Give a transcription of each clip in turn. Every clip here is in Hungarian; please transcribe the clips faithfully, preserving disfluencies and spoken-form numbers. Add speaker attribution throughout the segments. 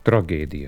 Speaker 1: Tragédia.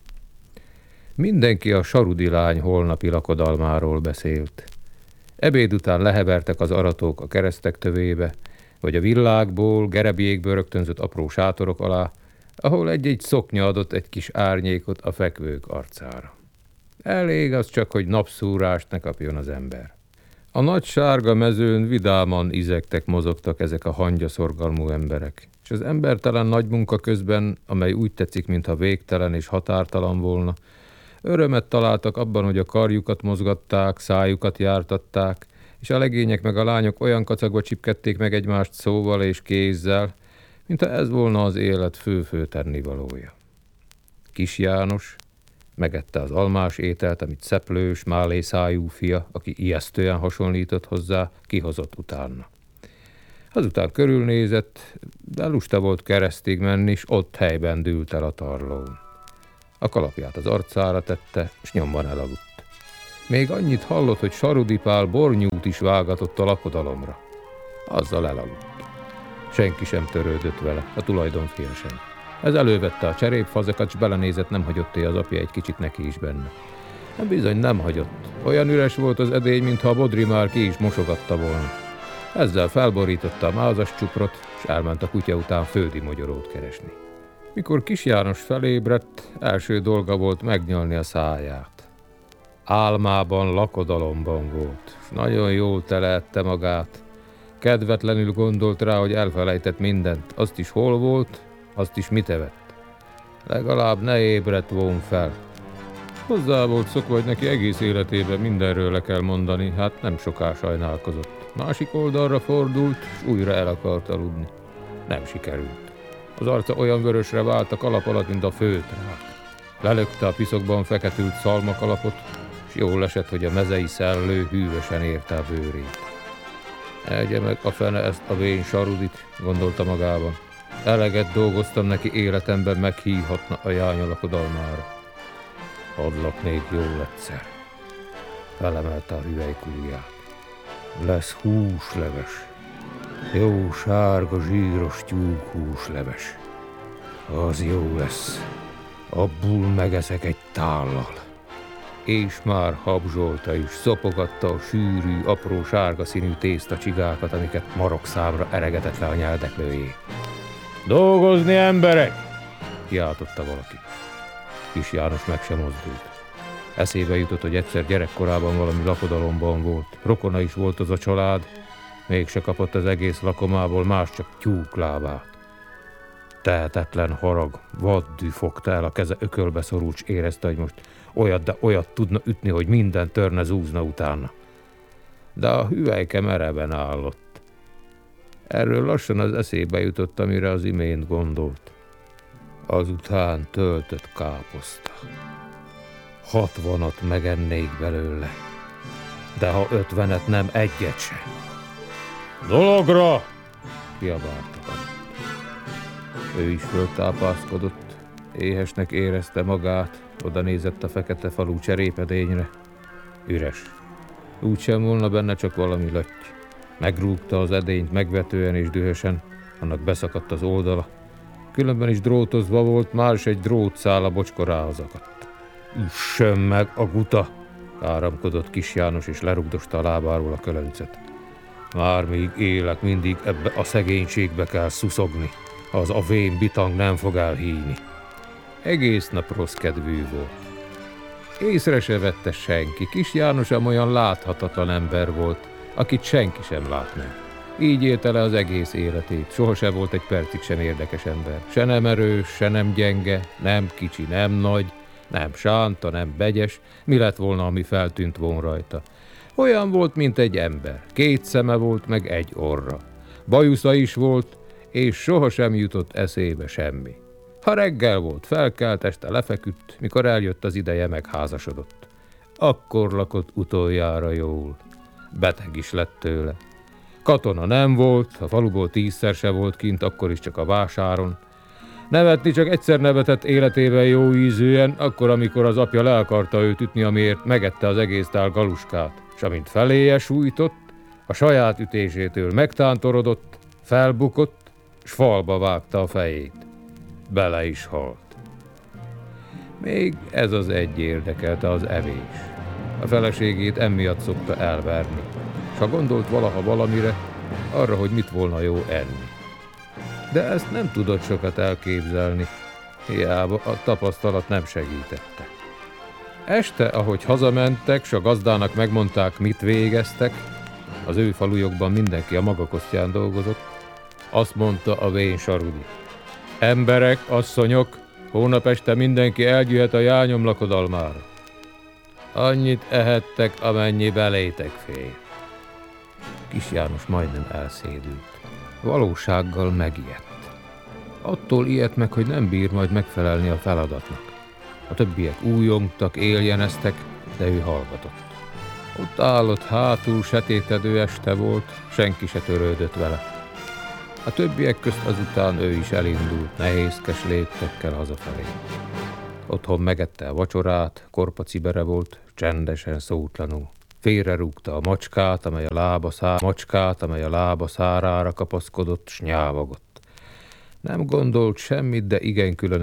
Speaker 1: Mindenki a sarudi lány holnapi lakodalmáról beszélt. Ebéd után lehevertek az aratók a keresztek tövébe, vagy a villákból, gerebjékből rögtönzött apró sátorok alá, ahol egy-egy szoknya adott egy kis árnyékot a fekvők arcára. Elég az csak, hogy napszúrást ne kapjon az ember. A nagy sárga mezőn vidáman izegtek, mozogtak ezek a hangyaszorgalmú emberek, és az embertelen nagy munka közben, amely úgy tetszik, mintha végtelen és határtalan volna, örömet találtak abban, hogy a karjukat mozgatták, szájukat jártatták, és a legények meg a lányok olyan kacagba csipkedték meg egymást szóval és kézzel, mintha ez volna az élet fő-fő tennivalója. Kis János megette az almás ételt, amit szeplős, málészájú fia, aki ijesztően hasonlított hozzá, kihozott utána. Azután körülnézett, de lusta volt keresztig menni, s ott helyben dült el a tarlón. A kalapját az arcára tette, s nyomban elaludt. Még annyit hallott, hogy Sarudi Pál bornyút is vágatott a lakodalomra. Azzal elaludt. Senki sem törődött vele, a tulajdonfia sem. Ez elővette a cserépfazekat, s belenézett, nem hagyott az apja egy kicsit neki is benne. Nem bizony nem hagyott. Olyan üres volt az edény, mintha a bodri már ki is mosogatta volna. Ezzel felborította a mázas csuprot, s elment a kutya után földi mogyorót keresni. Mikor Kis János felébredt, első dolga volt megnyalni a száját. Álmában, lakodalomban volt, s nagyon jól teleette magát. Kedvetlenül gondolt rá, hogy elfelejtett mindent, azt is hol volt, azt is mit evett. Legalább ne ébredt volna fel. Hozzá volt szokva, hogy neki egész életében mindenről le kell mondani, hát nem soká sajnálkozott. Másik oldalra fordult, s újra el akart aludni. Nem sikerült. Az arca olyan vörösre vált a kalap alatt, mint a főtrák. Lelökte a piszokban feketült szalmakalapot, s jól esett, hogy a mezei szellő hűvösen érte a bőrét. Egye meg a fene ezt a vén Sarudit, gondolta magában. Eleget dolgoztam neki, életemben meghívhatna a jánya lakodalmára. Hadd laknék jól egyszer. Felemelte a hüvelykujját. Lesz húsleves. Jó sárga, zsíros tyúk húsleves. Az jó lesz. Abból megeszek egy tállal. És már habzsolta is, szopogatta a sűrű, apró sárga színű tészta csigákat, amiket marokszámra eregetett le a nyeldeklőjé. Dolgozni, emberek! Kiáltotta valaki. Kis János meg sem mozdult. Eszébe jutott, hogy egyszer gyerekkorában valami lakodalomban volt. Rokona is volt az a család, mégse kapott az egész lakomából más, csak tyúklábát. Tehetetlen harag, vaddű fogta el a keze, ökölbe szorult, s érezte, hogy most olyat, de olyat tudna ütni, hogy minden törne zúzna utána. De a hüvelyke mereven állott. Erről lassan az eszébe jutott, amire az imént gondolt. Azután töltött káposzta. Hatvanat megennék belőle, de ha ötvenet nem, egyet se. Dologra! Kiabáltak. Ő is föltápászkodott, éhesnek érezte magát, oda nézett a fekete falú cserépedényre. Üres. Úgy sem volna benne, csak valami lötty. Megrúgta az edényt megvetően és dühösen, annak beszakadt az oldala. Különben is drótozva volt, már is egy drótszál a bocskorához akadt. Üssön meg a guta! Áramkodott Kis János, és lerugdosta a lábáról a kölöncet. Már még élek, mindig ebbe a szegénységbe kell szuszogni, ha az a vén bitang nem fog elhíni. Egész nap rossz kedvű volt. Észre se vette senki, Kis János olyan láthatatlan ember volt, akit senki sem lát meg. Így élte le az egész életét, sohasem volt egy percig sem érdekes ember. Se nem erős, se nem gyenge, nem kicsi, nem nagy, nem sánta, nem begyes, mi lett volna, ami feltűnt volna rajta. Olyan volt, mint egy ember, két szeme volt, meg egy orra. Bajusza is volt, és sohasem jutott eszébe semmi. Ha reggel volt, felkelt, este lefeküdt, mikor eljött az ideje, megházasodott. Akkor lakott utoljára jól. Beteg is lett tőle. Katona nem volt, a faluból tízszer se volt kint, akkor is csak a vásáron. Nevetni csak egyszer nevetett életében jó ízűen, akkor, amikor az apja le akarta őt ütni, amiért megette az egész tál galuskát, s amint feléje sújtott, a saját ütésétől megtántorodott, felbukott, s falba vágta a fejét. Bele is halt. Még ez az egy érdekelte, az evés. A feleségét emiatt szokta elverni, s ha gondolt valaha valamire, arra, hogy mit volna jó enni. De ezt nem tudott sokat elképzelni, hiába a tapasztalat nem segítette. Este, ahogy hazamentek, s a gazdának megmondták, mit végeztek, az ő falujokban mindenki a maga kosztján dolgozott, azt mondta a vén Sarudi: emberek, asszonyok, hónap este mindenki elgyűhet a jányom lakodalmára. Annyit ehettek, amennyi belétek fér. Kis János majdnem elszédült. Valósággal megijedt. Attól ijedt meg, hogy nem bír majd megfelelni a feladatnak. A többiek újongtak, éljeneztek, de ő hallgatott. Ott állott hátul, sötétedő este volt, senki se törődött vele. A többiek közt azután ő is elindult, nehézkes léptekkel hazafelé. Otthon megette a vacsorát, korpacibere volt, csendesen, szótlanul. Félrerúgta a macskát, amely a lába, szá... macskát, amely a lába szárára kapaszkodott, s nyávogott. Nem gondolt semmit, de igen különös